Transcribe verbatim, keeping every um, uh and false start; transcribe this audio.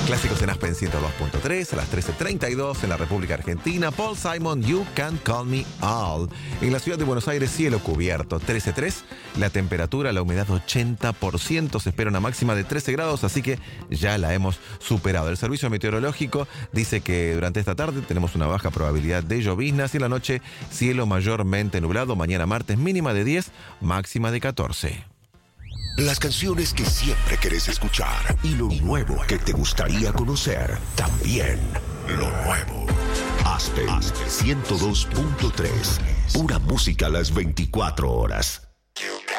Clásicos en Aspen ciento dos punto tres, a las trece treinta y dos en la República Argentina. Paul Simon, You Can Call Me All. En la ciudad de Buenos Aires, cielo cubierto, trece tres. La temperatura, la humedad ochenta por ciento. Se espera una máxima de trece grados, así que ya la hemos superado. El servicio meteorológico dice que durante esta tarde tenemos una baja probabilidad de lloviznas y en la noche, cielo mayormente nublado. Mañana martes, mínima de diez, máxima de catorce. Las canciones que siempre querés escuchar y lo nuevo que te gustaría conocer. También lo nuevo. Aspen ciento dos punto tres. Pura música a las veinticuatro horas.